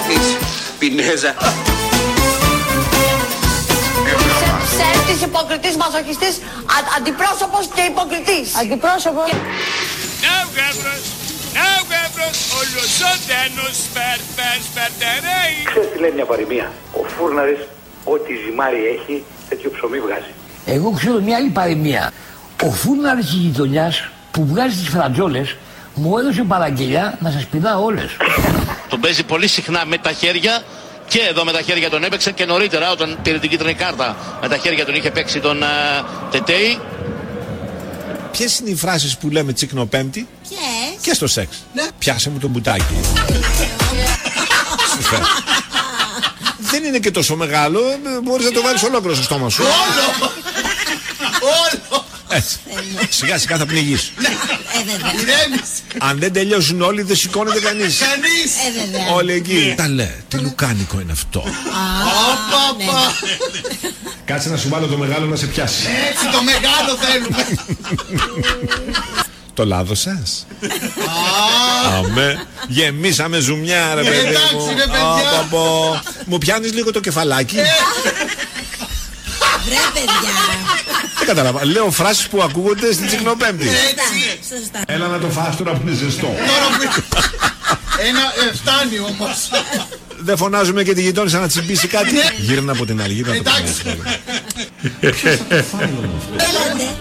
της Πινέζα. Ψεύτης, υποκριτής, μασοχιστής, αντιπρόσωπος και υποκριτής. Αντιπρόσωπος. Ναου γεύρος, ολοζώντανος, σπερτερέι. Ξέρεις τι λέει μια παροιμία? Ο φούρναρης ό,τι ζυμάρι έχει, τέτοιο ψωμί βγάζει. Εγώ ξέρω μια άλλη παροιμία. Ο φούρναρης της γειτονιάς που βγάζει τις φρατζόλες μου έδωσε παραγγελιά να σας πηδάω όλες. Τον παίζει πολύ συχνά με τα χέρια και εδώ με τα χέρια τον έπαιξε και νωρίτερα όταν πήρε την κίτρινη κάρτα με τα χέρια τον είχε παίξει τον Τετέι. Ποιες είναι οι φράσεις που λέμε τσικνοπέμπτη? Ποιες? Και στο σεξ. Ναι. Πιάσε μου το μπουτάκι. Δεν είναι και τόσο μεγάλο, μπορείς να το βάλεις ολόκληρο στο στόμα σου. Όλο! Έτσι. Σιγά σιγά θα πνιγείς. Ηρέμεις! Αν δεν τελειώσουν όλοι δεν σηκώνεται κανείς. Όλοι εκεί. Τα λέει, τι λουκάνικο είναι αυτό. Κάτσε να σου βάλω το μεγάλο να σε πιάσει. Έτσι το μεγάλο θέλουμε. Το λάδωσες? Αμέ. Γεμίσαμε ζουμιά ρε παιδί μου. Εντάξει ρε παιδιά. Μου πιάνεις λίγο το κεφαλάκι? Βρε παιδιά. Δεν καταλαβαίνω. Λέω φράσεις που ακούγονται στην Τσικνοπέμπτη. Σωστά. Έλα να το φας τώρα που είναι ζεστό. Φτάνει όμως. Δεν φωνάζουμε και τη γειτόνισσα να τσιμπήσει κάτι? Γύρνα από την άλλη. Εντάξει. Ποιος θα το φάει όμως? Έλατε.